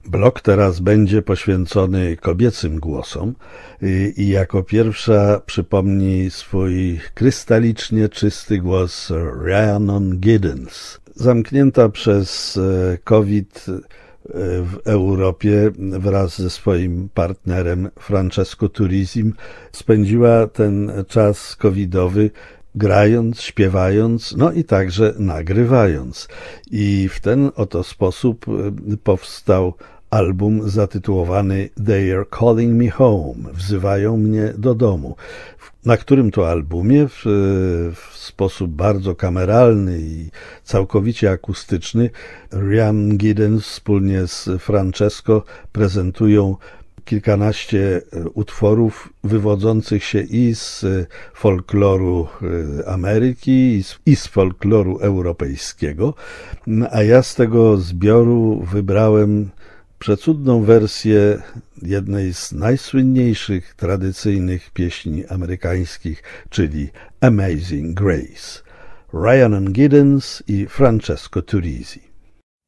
Blok teraz będzie poświęcony kobiecym głosom i jako pierwsza przypomni swój krystalicznie czysty głos Rhiannon Giddens. Zamknięta przez COVID w Europie wraz ze swoim partnerem Francesco Turisi spędziła ten czas covidowy grając, śpiewając, no i także nagrywając. I w ten oto sposób powstał album zatytułowany They Are Calling Me Home, wzywają mnie do domu, na którym to albumie w sposób bardzo kameralny i całkowicie akustyczny Rhiannon Giddens wspólnie z Francesco prezentują kilkanaście utworów wywodzących się i z folkloru Ameryki, i z folkloru europejskiego, a ja z tego zbioru wybrałem przecudną wersję jednej z najsłynniejszych tradycyjnych pieśni amerykańskich, czyli Amazing Grace. Rhiannon Giddens i Francesco Turisi.